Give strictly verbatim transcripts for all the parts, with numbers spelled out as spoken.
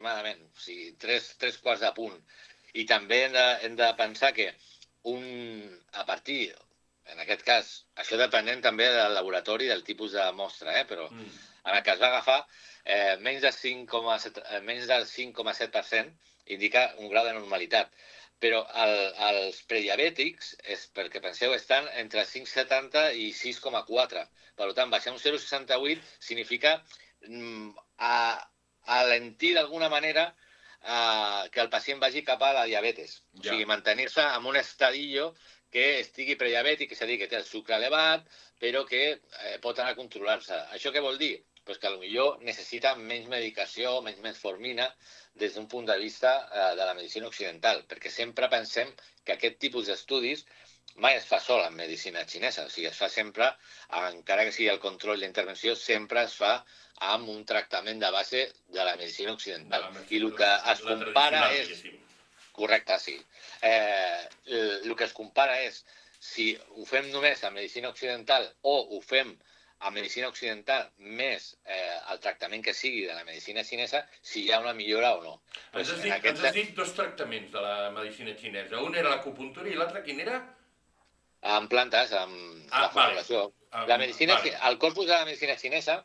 aproximadament, o sigui, tres, tres quarts de punt. I també hem de, hem de pensar que un, a partir, en aquest cas, això depenent també del laboratori, del tipus de mostra, eh? Però mm. en el que es va agafar, eh, menys del cinc coma set per cent indica un grau de normalitat. Però el, els prediabètics, és, perquè penseu, estan entre cinc coma setanta i sis coma quatre. Per tant, baixar un zero coma seixanta-vuit significa mm, a, alentir d'alguna manera Uh, que el pacient vagi cap a la diabetes. Ja. O sigui, mantenir-se en un estadillo que estigui prediabètic, és a dir, que té el sucre elevat, però que eh, pot anar a controlar-se. Això què vol dir? Pues que potser necessita menys medicació, menys metformina, des d'un punt de vista eh, de la medicina occidental, perquè sempre pensem que aquest tipus d'estudis mai es fa sol en medicina xinesa, o sigui, es fa sempre, encara que sigui el control d'intervenció, sempre es fa amb un tractament de base de la medicina occidental. La medicina, I el que es compara és... Correcte, sí. Eh, el, el que es compara és si ho fem només amb medicina occidental o ho fem amb medicina occidental més eh, el tractament que sigui de la medicina xinesa, si hi ha una millora o no. Ens has dit, aquest... ens has dit dos tractaments de la medicina xinesa. Un era l'acupuntura i l'altre quin era? En plantes, amb ah, la formulació. Vale. La medicina, vale. El corpus de la medicina xinesa,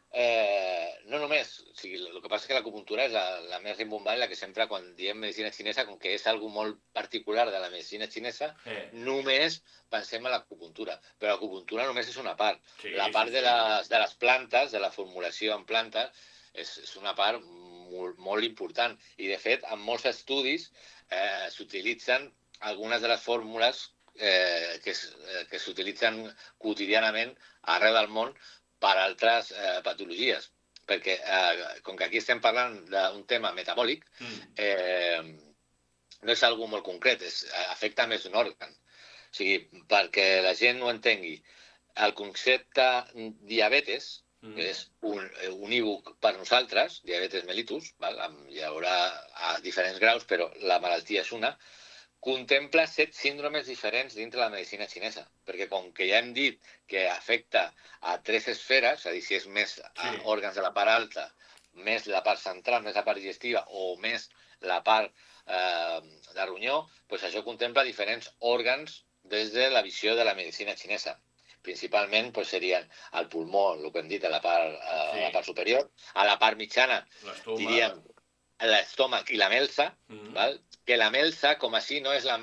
eh, no només, o sigui, el que passa és que l'acupuntura és la, la més rimbombant, la que sempre quan diem medicina xinesa, com que és algo molt particular de la medicina xinesa, eh. només pensem en l'acupuntura. Però l'acupuntura només és una part. Sí, la part sí, sí. De, les, de les plantes, de la formulació en plantes, és, és una part molt, molt important. I, de fet, en molts estudis eh, s'utilitzen algunes de les fórmules Eh, que, eh, que s'utilitzen quotidianament arreu del món per altres eh, patologies. Perquè, eh, com que aquí estem parlant d'un tema metabòlic, eh, no és algo molt concret, és, afecta més d'un òrgan. O sigui, perquè la gent ho entengui, el concepte diabetes, mm. que és un, unívoc per nosaltres, diabetes mellitus, val? Hi haurà a diferents graus, però la malaltia és una, contempla set síndromes diferents dintre la medicina xinesa, perquè com que ja hem dit que afecta a tres esferes, és a dir, si és més sí. òrgans de la part alta, més la part central, més la part digestiva, o més la part eh, de ronyó, doncs això contempla diferents òrgans des de la visió de la medicina xinesa. Principalment doncs, serien el pulmó, el que hem dit, a la part, eh, sí. a la part superior, a la part mitjana, diríem, l'estómac i la melsa, mm-hmm. val? Que la melsa, com així, no és la,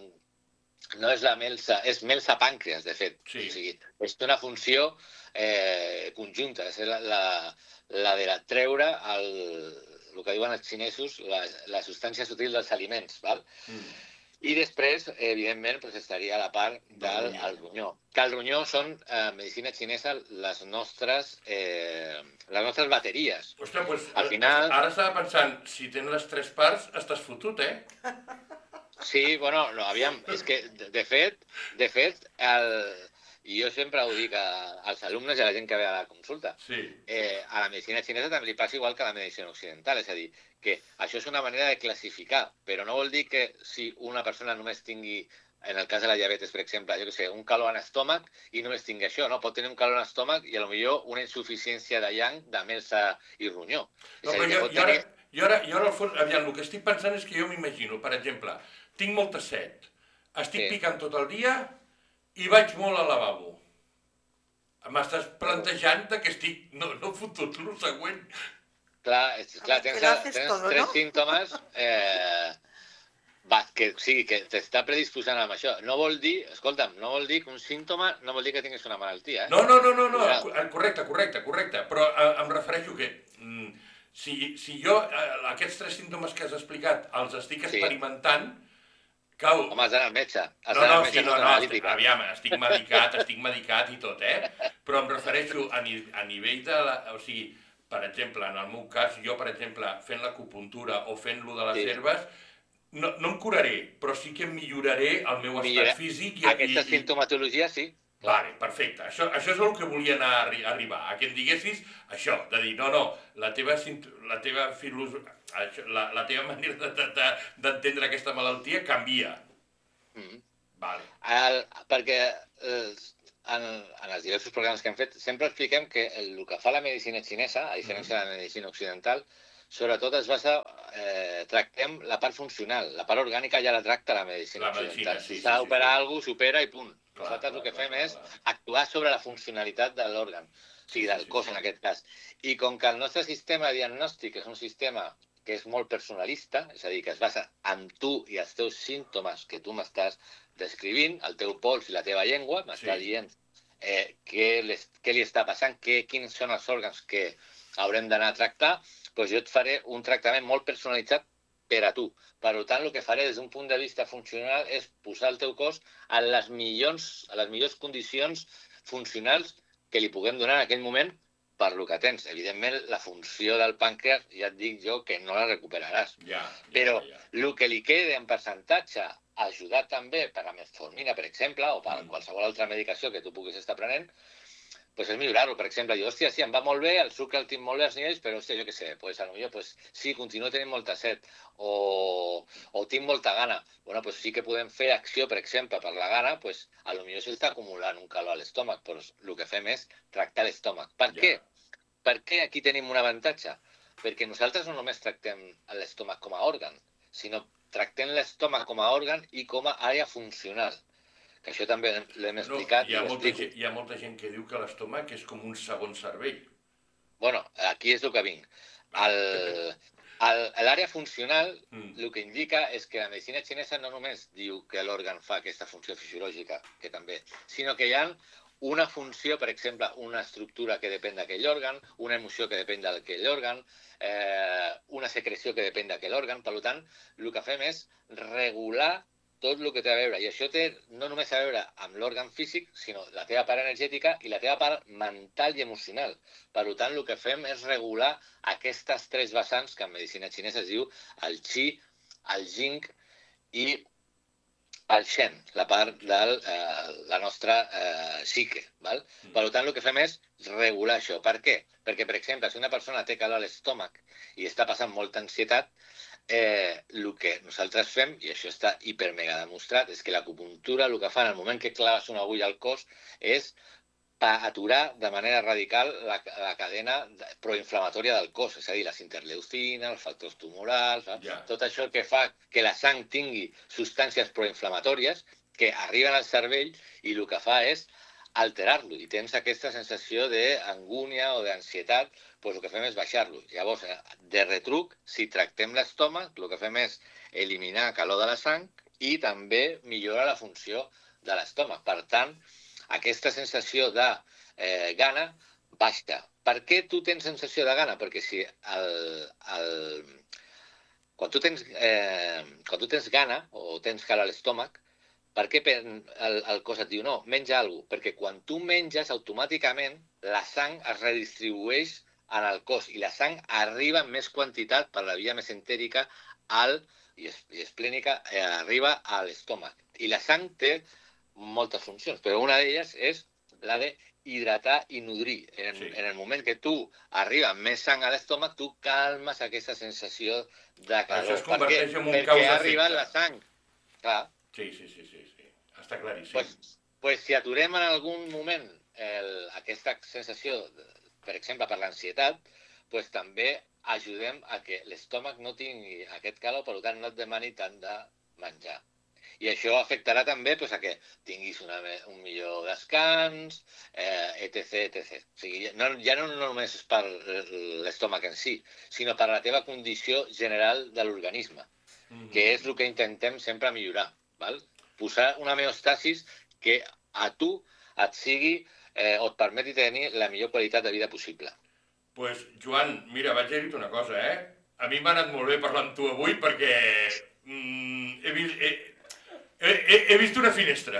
no és la melsa, és melsa pàncreas, de fet. Sí. O sigui, és una funció eh, conjunta, és la, la, la de la treure el, el que diuen els xinesos, la, la substància sutil dels aliments, val? Mm. I després, evidentment, pues, estaria la part del el ronyó. Que el ronyó són, eh, medicina xinesa, les nostres, eh, les nostres bateries. Ostres, pues, al final... ara estava pensant, si tens les tres parts, estàs fotut, eh? Sí, bueno, no, aviam, és que, de, de fet, de fet, el... i jo sempre ho dic a, als alumnes i a la gent que ve a la consulta, sí. eh, a la medicina xinesa també li passa igual que a la medicina occidental, és a dir, que això és una manera de classificar, però no vol dir que si una persona només tingui, en el cas de la diabetes, per exemple, jo que sé, un calor en estómac i només tingui això, no? Pot tenir un calor en estómac i potser una insuficiència de yang, de melsa i ronyó. No, però jo, jo, ara, jo, ara, jo ara, al fons, aviam, el que estic pensant és que jo m'imagino, per exemple, tinc molta set, estic sí. picant tot el dia i vaig molt al lavabo. M'estàs plantejant que estic... No, no fotut, el següent... Clar, és, clar tens, tens todo, tres ¿no? símptomes eh, va, que, sí, que t'està predisposant amb això. No vol dir, escolta'm, no vol dir que un símptoma no vol dir que tinguis una malaltia. Eh? No, no, no, no, no. correcte, correcte, correcte. Però eh, em refereixo que mm, si, si jo eh, aquests tres símptomes que has explicat els estic experimentant, sí. Cau... Home, has d'anar al metge. Has no, no, sí, no, no, estic, aviam, estic medicat, estic medicat i tot, eh? Però em refereixo a, ni, a nivell de la... O sigui, per exemple, en el meu cas, jo, per exemple, fent l'acupuntura o fent-lo de les sí. herbes, no, no em curaré, però sí que milloraré el meu Millora. estat físic. I, Aquesta i, sintomatologia, sí. Vale, perfecte. Això, això és el que volia anar a arribar, a que em diguessis això, de dir, no, no, la teva, la teva, filosofia, la, la teva manera d'entendre aquesta malaltia canvia. Mm. Vale. El, perquè eh, en, en els diversos programes que hem fet sempre expliquem que el, el que fa la medicina xinesa, a diferència mm. de la medicina occidental, sobretot es basa, eh, tractem la part funcional, la part orgànica ja la tracta la medicina occidental. Si s'ha d'operar alguna cosa, s'opera i punt. Nosaltres el que fem és actuar sobre la funcionalitat de l'òrgan, o sigui, del cos en aquest cas. I com que el nostre sistema diagnòstic és un sistema que és molt personalista, és a dir, que es basa en tu i els teus símptomes que tu m'estàs descrivint, el teu pols i la teva llengua, m'està dient eh, què, les, què li està passant, què, quins són els òrgans que haurem d'anar a tractar, doncs jo et faré un tractament molt personalitzat per a tu. Per tant, el que faré des d'un punt de vista funcional és posar el teu cos en les millors, a les millors condicions funcionals que li puguem donar en aquell moment per lo que tens. Evidentment, la funció del pàncreas, ja et dic jo, que no la recuperaràs. Ja, ja, Però ja. el que li queda en percentatge, ajudat també per la metformina, per exemple, o per mm. qualsevol altra medicació que tu puguis estar prenent, pues és millorar-ho. Per exemple, jo, hòstia, sí, em va molt bé, el sucre el tinc molt bé als nivells, però, hòstia, jo què sé, pues, a lo millor, pues, sí, continuo tenint molta set, o, o tinc molta gana. Bueno, pues sí que podem fer acció, per exemple, per la gana, pues, a lo millor s'està acumulant un calor a l'estómac, però el que fem és tractar l'estómac. Per què? Per què aquí tenim un avantatge? Perquè nosaltres no només tractem l'estómac com a òrgan, sinó tractem l'estómac com a òrgan i com a àrea funcional. Que això també l'hem explicat. No, hi, ha molta gent, hi ha molta gent que diu que l'estómac és com un segon cervell. Bueno, aquí és el que vinc. L'àrea funcional mm. el que indica és que la medicina xinesa no només diu que l'òrgan fa aquesta funció fisiològica, que també, sinó que hi ha una funció, per exemple, una estructura que depèn d'aquell òrgan, una emoció que depèn d'aquell òrgan, eh, una secreció que depèn d'aquell òrgan. Per tant, el que fem és regular tot el que té a veure. I això té no només a veure amb l'òrgan físic, sinó la teva part energètica i la teva part mental i emocional. Per tant, el que fem és regular aquestes tres vessants que en medicina xinesa es diu el qi, el jing i el shen, la part de eh, la nostra eh, psique. Val? Per tant, el que fem és regular això. Per què? Perquè, per exemple, si una persona té calor a l'estómac i està passant molta ansietat, Eh, el que nosaltres fem, i això està hipermega demostrat, és que l'acupuntura el que fa en el moment que claves una agulla al cos és aturar de manera radical la, la cadena proinflamatòria del cos, és a dir, les interleucines, els factors tumorals, yeah. tot això que fa que la sang tingui substàncies proinflamatòries que arriben al cervell i el que fa és alterar-lo i tens aquesta sensació d'angúnia o d'ansietat, doncs el que fem és baixar-lo. Llavors, de retruc, si tractem l'estómac, el que fem és eliminar calor de la sang i també millorar la funció de l'estómac. Per tant, aquesta sensació de eh, gana baixa. Per què tu tens sensació de gana? Perquè si el, el... Quan, tu tens, eh, quan tu tens gana o tens calor a l'estómac, per què el, el cos et diu no, menja alguna cosa? Perquè quan tu menges, automàticament la sang es redistribueix en el cos i la sang arriba en més quantitat per la via mesentèrica al, i, es, i esplènica eh, arriba a l'estómac. I la sang té moltes funcions, però una d'elles és la d'hidratar i nodrir. En, sí. en el moment que tu arriba més sang a l'estómac, tu calmes aquesta sensació de calor. Això es converteix en un causa-efecte. Perquè arriba la sang. Clar. Sí, sí, sí, sí, sí. Està claríssim. Pues, pues si aturem en algun moment el, aquesta sensació, per exemple, per l'ansietat, pues també ajudem a que l'estómac no tingui aquest calor, per tant no et demani tant de menjar. I això afectarà també pues, a que tinguis una, un millor descans, eh, etc, etcètera. O sigui, no, ja no només és per l'estómac en si, sinó per la teva condició general de l'organisme, mm-hmm. que és el que intentem sempre millorar. Val? Posar una homeostasis que a tu et sigui eh, o et permeti tenir la millor qualitat de vida possible. Doncs, pues, Joan, mira, vaig a dir-te una cosa, eh? A mi m'ha anat molt bé parlar amb tu avui perquè mm, he, vist, he, he, he vist una finestra.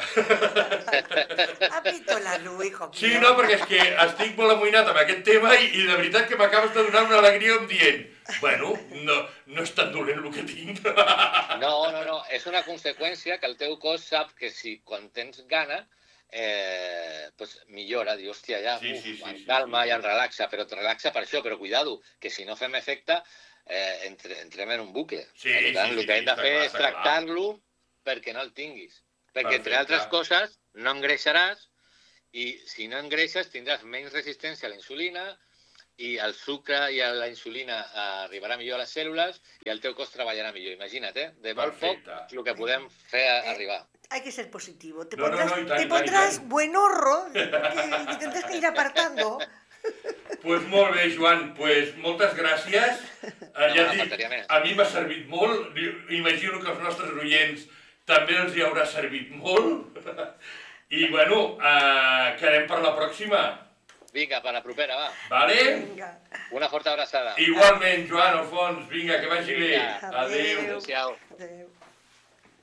Ha visto la luz, hijo mío. Sí, no, perquè és que estic molt amoïnat amb aquest tema i, i de veritat que m'acabes de donar una alegria em dient bueno, no, no és tan dolent el que tinc. No, no, no, és una conseqüència que el teu cos sap que si quan tens gana eh, pues millora, diu, hòstia, ja, sí, uf, sí, sí, em sí, calma sí, sí. i em relaxa, però et relaxa per això, però cuidado, que si no fem efecte, eh, entre, entrem en un bucle. Sí, per tant, sí, el que hem de fer clar, és tractar-lo perquè no el tinguis. Perquè, entre altres coses, no engreixaràs i si no engreixes tindràs menys resistència a la insulina, i el sucre i la insulina arribarà millor a les cèl·lules i el teu cos treballarà millor. Imagina't, eh? De molt poc el que podem fer arribar. Hay que ser positivo. Te No, no, pondrás, no, y tant, te i tant, i pondrás tant. buenorro que, que tendrás que ir apartando. Pues molt bé, Joan, pues moltes gràcies. Eh, ja et dic, a mi m'ha servit molt, imagino que els nostres oients també els hi haurà servit molt. I bueno, eh, quedem per la pròxima. Vinga, per la propera, va. Vale? Vinga. Una forta abraçada. Igualment, Joan, Alfons, vinga, que vagi bé. Vinga. Adéu. Adéu-siau. Adéu.